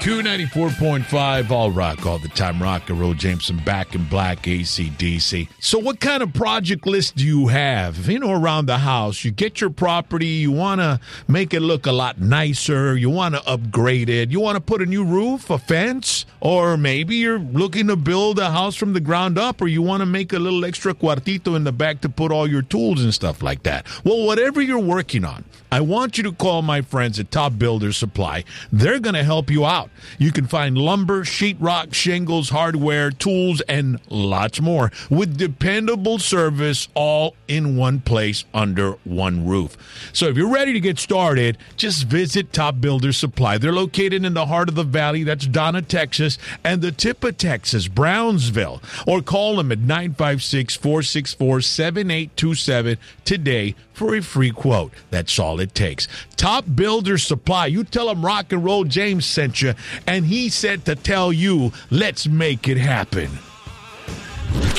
Q94.5, all rock, all the time, rock and roll. Jameson Back in Black, AC/DC. So what kind of project list do you have? Around the house, you get your property, you want to make it look a lot nicer, you want to upgrade it, you want to put a new roof, a fence, or maybe you're looking to build a house from the ground up, or you want to make a little extra cuartito in the back to put all your tools and stuff like that. Well, whatever you're working on, I want you to call my friends at Top Builders Supply. They're going to help you out. You can find lumber, sheetrock, shingles, hardware, tools, and lots more with dependable service all in one place under one roof. So if you're ready to get started, just visit Top Builders Supply. They're located in the heart of the valley. That's Donna, Texas, and the tip of Texas, Brownsville. Or call them at 956-464-7827 today for a free quote. That's all it takes. Top Builders Supply. You tell them Rock and Roll James sent you, and he said to tell you, let's make it happen.